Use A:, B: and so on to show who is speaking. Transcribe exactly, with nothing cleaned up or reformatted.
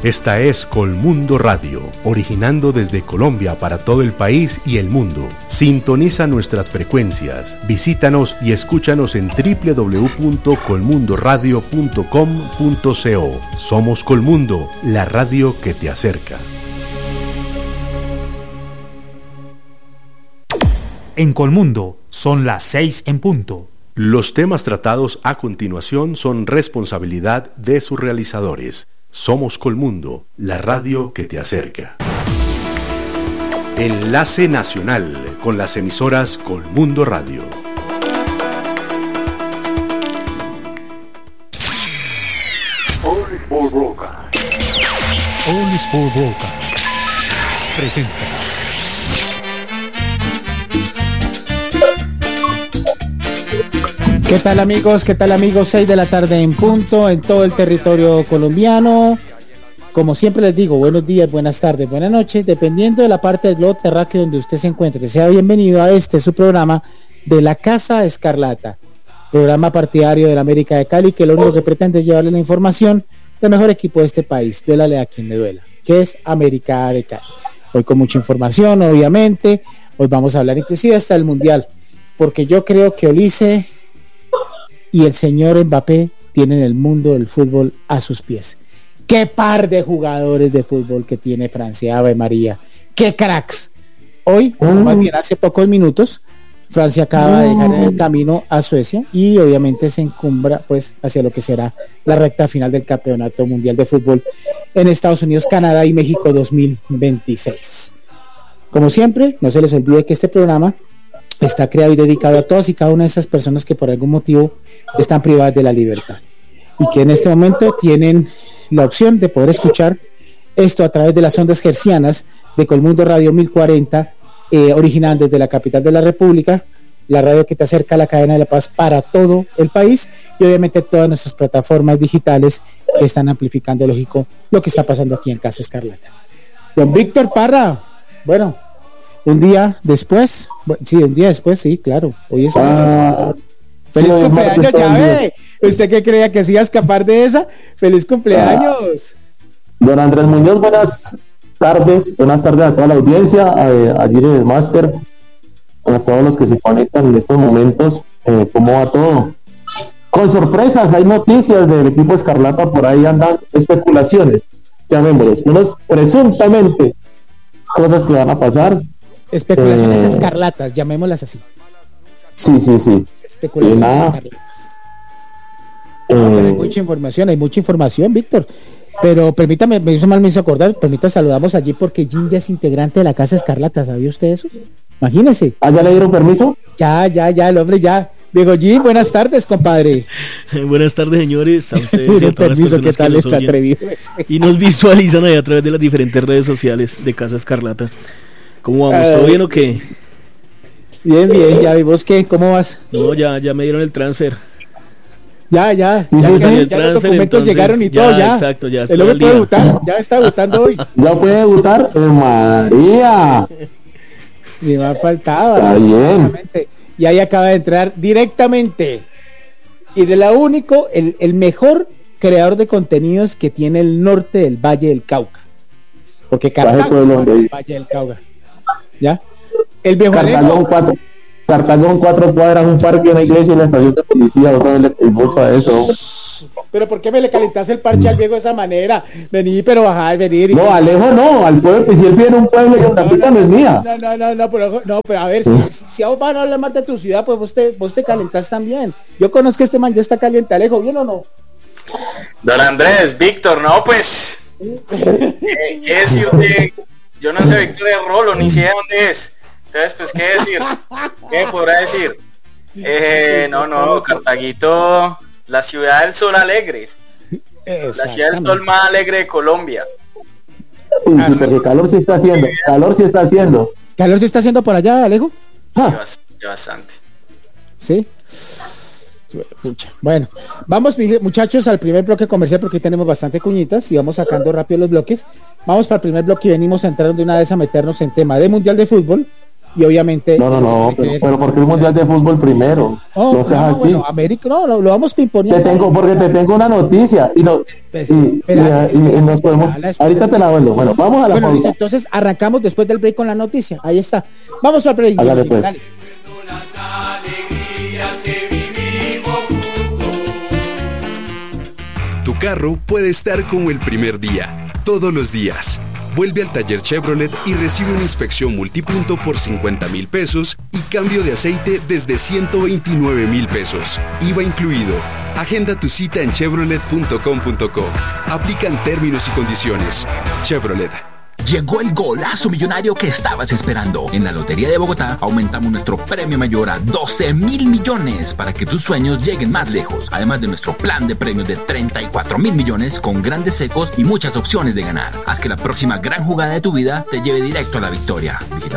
A: Esta es Colmundo Radio, originando desde Colombia para todo el país y el mundo. Sintoniza nuestras frecuencias, visítanos y escúchanos en doble u doble u doble u punto colmundoradio punto com punto co. Somos Colmundo, la radio que te acerca.
B: En Colmundo son las seis en punto.
A: Los temas tratados a continuación son responsabilidad de sus realizadores. Somos Colmundo, la radio que te acerca. Enlace Nacional con las emisoras Colmundo Radio.
C: All Sport Broadcast.
B: All Sport Broadcast presenta.
D: ¿Qué tal amigos? ¿Qué tal amigos? seis de la tarde en punto en todo el territorio colombiano. Como siempre les digo, buenos días, buenas tardes, buenas noches, dependiendo de la parte del globo terráqueo donde usted se encuentre. Sea bienvenido a este su programa de la Casa Escarlata, programa partidario de la América de Cali, que lo único que pretende es llevarle la información del mejor equipo de este país, duélale a quien le duela, que es América de Cali. Hoy con mucha información, obviamente, hoy vamos a hablar inclusive hasta el Mundial, porque yo creo que Ulises y el señor Mbappé tienen el mundo del fútbol a sus pies. Qué par de jugadores de fútbol que tiene Francia, Ave María, qué cracks. Hoy, uh. más bien hace pocos minutos, Francia acaba uh. de dejar en el camino a Suecia y obviamente se encumbra pues hacia lo que será la recta final del Campeonato Mundial de Fútbol en Estados Unidos, Canadá y México dos mil veintiséis. Como siempre, no se les olvide que este programa está creado y dedicado a todas y cada una de esas personas que por algún motivo están privadas de la libertad y que en este momento tienen la opción de poder escuchar esto a través de las ondas hercianas de Colmundo Radio mil cuarenta, eh, originando desde la capital de la República, la radio que te acerca a la cadena de la paz para todo el país y obviamente todas nuestras plataformas digitales que están amplificando, lógico, lo que está pasando aquí en Casa Escarlata. Don Víctor Parra, bueno, un día después, sí, un día después, sí, claro, hoy es ah, feliz sí, cumpleaños, ya ve, ¿usted qué creía que se iba a escapar de esa? Feliz cumpleaños.
C: Ah, don Andrés Muñoz, buenas tardes, buenas tardes a toda la audiencia, eh, allí en el máster, a todos los que se conectan en estos momentos, eh, ¿cómo va todo? Con sorpresas, hay noticias del equipo Escarlata, por ahí andan especulaciones, llamémoslos, unos presuntamente cosas que van a pasar.
D: Especulaciones eh, escarlatas, llamémoslas así.
C: Sí, sí, sí.
D: Especulaciones eh, escarlatas. Eh, no, pero hay mucha información, hay mucha información, Víctor. Pero permítame, me hizo mal, me hizo acordar, permita, saludamos allí porque Jim ya es integrante de la Casa Escarlata, ¿sabía usted eso? Imagínese.
C: ¿Ah, ya le dieron permiso?
D: Ya, ya, ya, el hombre ya. Diego Jim, buenas tardes, compadre.
E: Buenas tardes, señores, a ustedes y a todas
D: permiso,
E: las personas
D: ¿qué tal
E: que nos
D: está
E: oyen
D: atrevido este?
E: y nos visualizan ahí a través de las diferentes redes sociales de Casa Escarlata. ¿Cómo vamos? ¿Todo bien o qué?
D: Bien, bien, ya, ¿y vos qué? ¿Cómo vas?
E: No, ya, ya me dieron el transfer.
D: Ya, ya,
C: sí,
D: ya,
C: sí,
D: ya,
C: sí,
D: ya transfer, los documentos entonces, llegaron y
E: ya,
D: todo, ya.
E: Exacto, ya.
D: El hombre puede debutar, ya está debutando hoy.
C: Ya puede debutar, eh, María.
D: Me ha faltado.
C: Está bien.
D: Y ahí acaba de entrar directamente. Y de la único, el, el mejor creador de contenidos que tiene el norte del Valle del Cauca. Porque Cartago es el Valle del Cauca. ¿Ya? El viejo
C: Cartagón cuatro, Cartagón cuatro cuadras, un parque, una iglesia y una estación de policía. ¿Vos sabés el mucho a eso?
D: Pero ¿por qué me le calentás el parche al viejo de esa manera? Vení, pero bajá, venir. Y...
C: No, Alejo no, al pueblo, que si él viene en un pueblo y una pita no es mía.
D: No, no, no, no, pero, no, pero a ver, si, si a vos van a hablar más de tu ciudad, pues vos te, vos te calentás también. Yo conozco que este man ya está caliente, Alejo, ¿bien o no?
F: Don Andrés, Víctor, no, pues, ¿qué, qué decir de, yo no sé Víctor de Rolo, ni sé de dónde es, entonces, pues, ¿qué decir? ¿Qué podrá decir? Eh, no, no, Cartaguito, la ciudad del sol alegre, la ciudad del sol más alegre de Colombia.
C: Uy, sí, porque calor sí está haciendo, calor sí está haciendo.
D: ¿Calor sí está haciendo por allá, Alejo?
F: Sí, ah. bastante, bastante.
D: ¿Sí? Pucha. Bueno, vamos muchachos al primer bloque comercial porque hoy tenemos bastante cuñitas y vamos sacando rápido los bloques. Vamos para el primer bloque y venimos a entrar de una vez a meternos en tema de Mundial de Fútbol y obviamente...
C: No, no, no, pero, pero ¿por qué el Mundial de Fútbol primero?
D: No,
C: no seas
D: no,
C: así.
D: bueno, América, no, lo, lo vamos pimponeando.
C: Te tengo, porque te tengo una noticia y, no,
D: Pues,
C: y,
D: espera,
C: y- y
D: espera,
C: nos podemos...
D: espera, espera.
C: Ahorita te la vuelvo. Bueno, vamos a la
D: Bueno, listo,
C: pausa.
D: entonces arrancamos después del break con la noticia. Ahí está. Vamos al break.
C: Hágale, pues.
D: Dale.
G: Tu carro puede estar como el primer día, todos los días. Vuelve al taller Chevrolet y recibe una inspección multipunto por cincuenta mil pesos y cambio de aceite desde ciento veintinueve mil pesos. I V A incluido. Agenda tu cita en chevrolet punto com punto co. Aplican términos y condiciones. Chevrolet.
H: Llegó el golazo millonario que estabas esperando. En la Lotería de Bogotá aumentamos nuestro premio mayor a doce mil millones para que tus sueños lleguen más lejos. Además de nuestro plan de premios de treinta y cuatro mil millones con grandes secos y muchas opciones de ganar. Haz que la próxima gran jugada de tu vida te lleve directo a la victoria. Vigilado